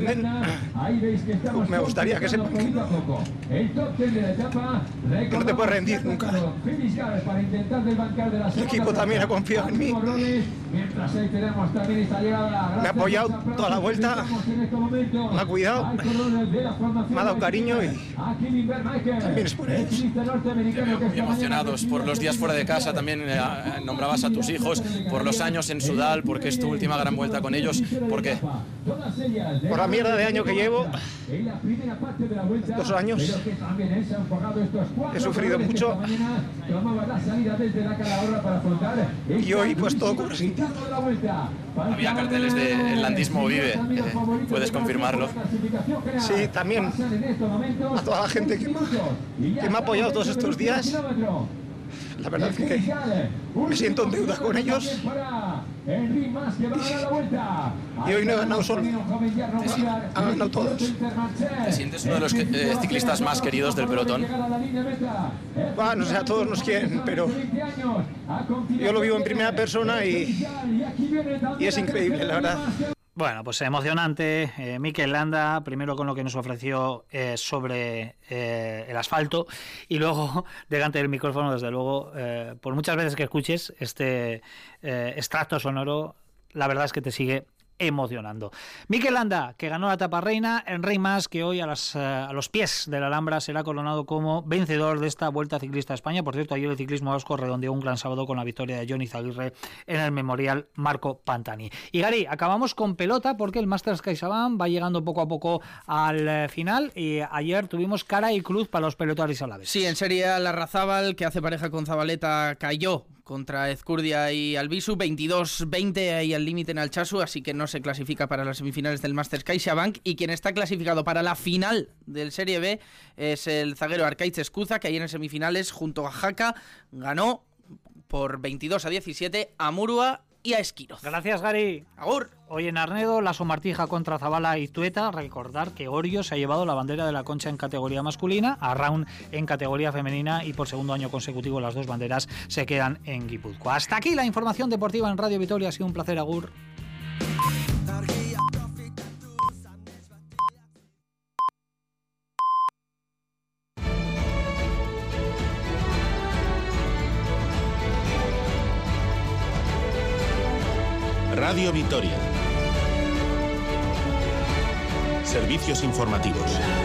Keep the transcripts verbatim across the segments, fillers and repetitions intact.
entienden, me gustaría que sepan que no, que no te puedes rendir nunca. El equipo también ha confiado en mí, me ha apoyado toda la vuelta, me ha cuidado, me ha dado cariño y también es por ellos. Muy emocionados por los días fuera de casa, también eh, nombrabas a tus hijos, por los años en Sudal, porque es tu última gran vuelta con ellos. ¿Por qué? Por la mierda de año que llevo, dos años, he sufrido mucho y hoy pues todo cobra sentido. Había carteles de El Landismo Vive, eh, ¿puedes confirmarlo? Sí, también a toda la gente que me, que me ha apoyado todos estos días. La verdad es que me siento en deuda con ellos y, y hoy no he ganado solo, han ganado todos. ¿Te sientes uno de los que, eh, ciclistas más queridos del pelotón? Bueno, o sea, todos nos quieren, pero yo lo vivo en primera persona y, y es increíble, la verdad. Bueno, pues emocionante, eh, Mikel Landa, primero con lo que nos ofreció eh, sobre eh, el asfalto y luego delante del micrófono, desde luego, eh, por muchas veces que escuches este eh, extracto sonoro, la verdad es que te sigue emocionando. Mikel Landa, que ganó la etapa reina, en Rey Mas, que hoy a, las, a los pies de la Alhambra será coronado como vencedor de esta Vuelta Ciclista a España. Por cierto, ayer el ciclismo vasco redondeó un gran sábado con la victoria de Jon Izagirre en el Memorial Marco Pantani. Y Gary, acabamos con pelota porque el Masters CaixaBank va llegando poco a poco al final y ayer tuvimos cara y cruz para los pelotaris alaveses. Sí, en Serie A, Larrazábal, que hace pareja con Zabaleta, cayó contra Ezcurdia y Albisu, veintidós veinte ahí al límite en Altsasu, así que no se clasifica para las semifinales del Masters CaixaBank, y quien está clasificado para la final del Serie B es el zaguero Arkaitz Escuza, que ayer en semifinales junto a Jaca ganó por veintidós a diecisiete a Murua y a Esquiroz. Gracias, Gary. Agur. Hoy en Arnedo, la Somartija contra Zabala y Tueta. Recordar que Orio se ha llevado la bandera de la Concha en categoría masculina, Arraun en categoría femenina, y por segundo año consecutivo las dos banderas se quedan en Guipúzcoa. Hasta aquí la información deportiva en Radio Vitoria. Ha sido un placer, agur. Radio Vitoria. Servicios informativos.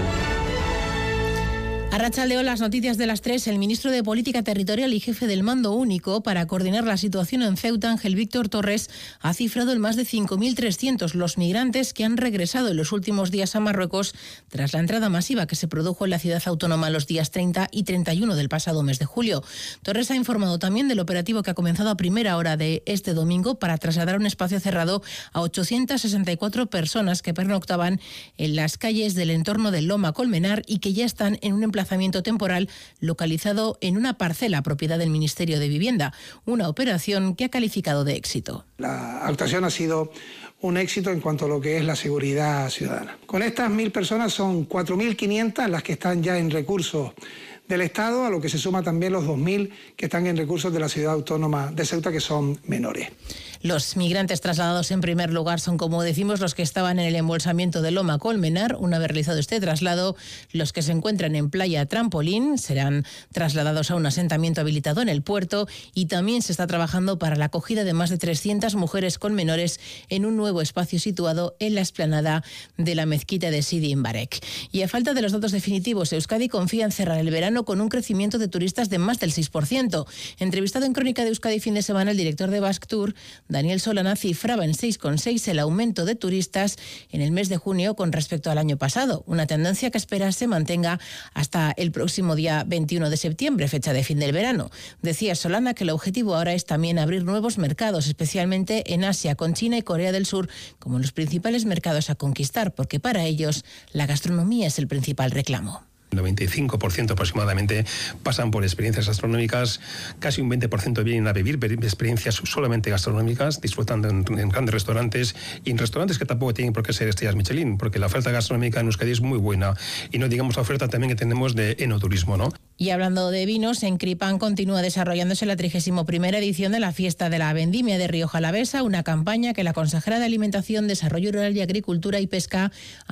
Arratsaldeon, las noticias de las tres. El ministro de Política Territorial y jefe del Mando Único para coordinar la situación en Ceuta, Ángel Víctor Torres, ha cifrado en más de cinco mil trescientos los migrantes que han regresado en los últimos días a Marruecos tras la entrada masiva que se produjo en la ciudad autónoma los días treinta y treinta y uno del pasado mes de julio. Torres ha informado también del operativo que ha comenzado a primera hora de este domingo para trasladar a un espacio cerrado a ochocientas sesenta y cuatro personas que pernoctaban en las calles del entorno de Loma Colmenar y que ya están en un emplazamiento temporal localizado en una parcela propiedad del Ministerio de Vivienda, una operación que ha calificado de éxito. La actuación ha sido un éxito en cuanto a lo que es la seguridad ciudadana. Con estas mil personas son cuatro mil quinientas las que están ya en recursos del Estado, a lo que se suma también los dos mil que están en recursos de la ciudad autónoma de Ceuta, que son menores. Los migrantes trasladados en primer lugar son, como decimos, los que estaban en el embolsamiento de Loma Colmenar. Una vez realizado este traslado, los que se encuentran en Playa Trampolín serán trasladados a un asentamiento habilitado en el puerto, y también se está trabajando para la acogida de más de trescientas mujeres con menores en un nuevo espacio situado en la explanada de la mezquita de Sidi Mbarek. Y a falta de los datos definitivos, Euskadi confía en cerrar el verano con un crecimiento de turistas de más del seis por ciento. Entrevistado en Crónica de Euskadi fin de semana, el director de Basque Tour, Daniel Solana, cifraba en seis coma seis el aumento de turistas en el mes de junio con respecto al año pasado, una tendencia que espera se mantenga hasta el próximo día veintiuno de septiembre, fecha de fin del verano. Decía Solana que el objetivo ahora es también abrir nuevos mercados, especialmente en Asia, con China y Corea del Sur como los principales mercados a conquistar, porque para ellos la gastronomía es el principal reclamo. El noventa y cinco por ciento aproximadamente pasan por experiencias gastronómicas, casi un veinte por ciento vienen a vivir experiencias solamente gastronómicas, disfrutando en, en grandes restaurantes, y en restaurantes que tampoco tienen por qué ser estrellas Michelin, porque la oferta gastronómica en Euskadi es muy buena, y no digamos la oferta también que tenemos de enoturismo, ¿no? Y hablando de vinos, en Cripán continúa desarrollándose la trigésima primera edición de la Fiesta de la Vendimia de Rioja Alavesa, una campaña que la consejera de Alimentación, Desarrollo Rural y Agricultura y Pesca